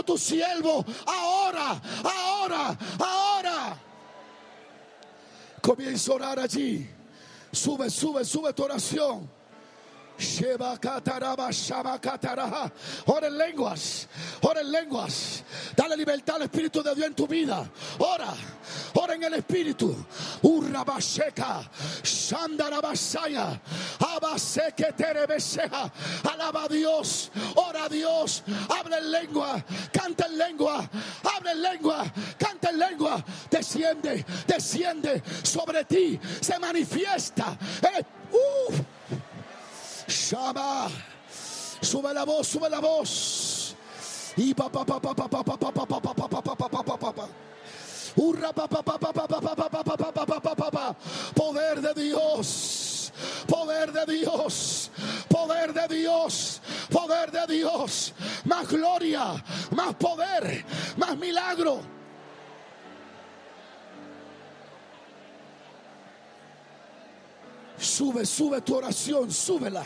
tu siervo, ahora, ahora, ahora. Comienza a orar allí. Sube, sube, sube tu oración. Ora en lenguas, ora en lenguas. Dale libertad al Espíritu de Dios en tu vida. Ora, ora en el Espíritu. Urrabasheka, Shandarabasaya, Abaseke Terebeseja. Alaba a Dios, ora a Dios, habla en lengua, canta en lengua, habla en lengua, canta en lengua. Desciende, desciende sobre ti, se manifiesta. Shama, sube la voz, sube la voz. Y pa pa pa pa pa pa pa pa pa pa pa pa pa pa pa pa. Urra pa pa pa pa pa pa pa pa pa pa pa pa pa pa. Poder de Dios, poder de Dios, poder de Dios, poder de Dios. Más gloria, más poder, más milagro. Sube, sube tu oración, súbela.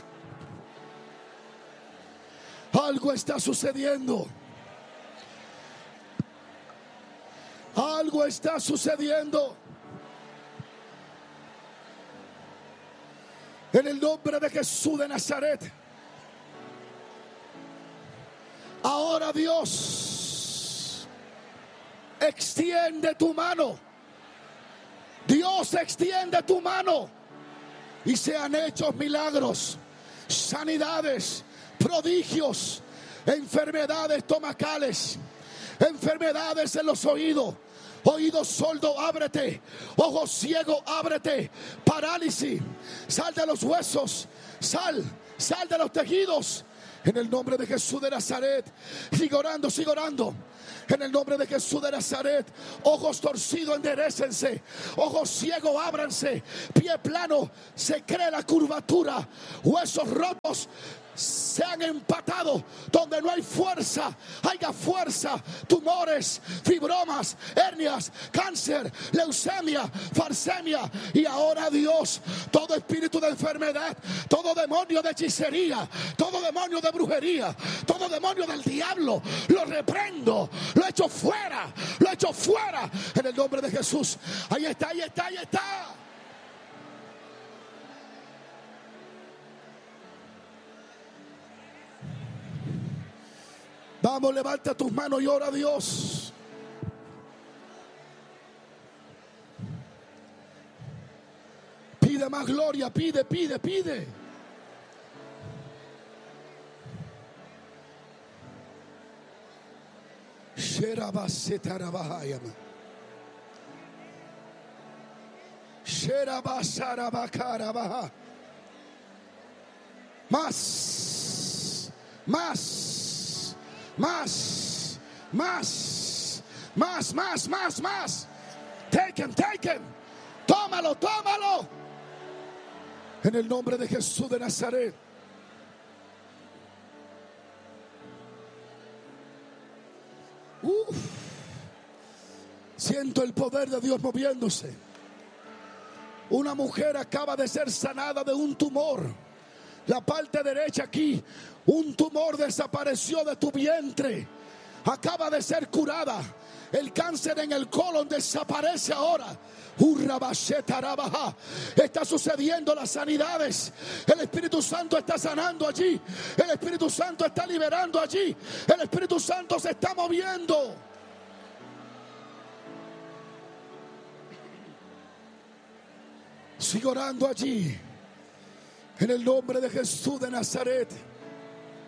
Algo está sucediendo. Algo está sucediendo. En el nombre de Jesús de Nazaret. Ahora Dios, extiende tu mano. Dios, extiende tu mano. Y sean hechos milagros, sanidades, prodigios, enfermedades estomacales, enfermedades en los oídos, oídos sordos, ábrete, ojos ciegos, ábrete, parálisis, sal de los huesos, sal de los tejidos. En el nombre de Jesús de Nazaret, sigue orando, sigue orando. En el nombre de Jesús de Nazaret, ojos torcidos enderécense, ojos ciegos ábranse, pie plano se cree la curvatura, huesos rotos se han empatado donde no hay fuerza, haya fuerza, tumores, fibromas, hernias, cáncer, leucemia, farsemia. Y ahora Dios, todo espíritu de enfermedad, todo demonio de hechicería, todo demonio de brujería, todo demonio del diablo, lo reprendo, lo echo fuera, lo echo fuera en el nombre de Jesús. Ahí está, ahí está, ahí está. Vamos, levanta tus manos y ora a Dios. Pide más gloria, pide, pide, pide. Más, más. Más, más, más, más, más, más. Take him, take him. Tómalo, tómalo. En el nombre de Jesús de Nazaret. Siento el poder de Dios moviéndose. Una mujer acaba de ser sanada de un tumor. La parte derecha aquí, un tumor desapareció de tu vientre. Acaba de ser curada. El cáncer en el colon desaparece ahora. Está sucediendo las sanidades. El Espíritu Santo está sanando allí. El Espíritu Santo está liberando allí. El Espíritu Santo se está moviendo. Sigue orando allí. En el nombre de Jesús de Nazaret.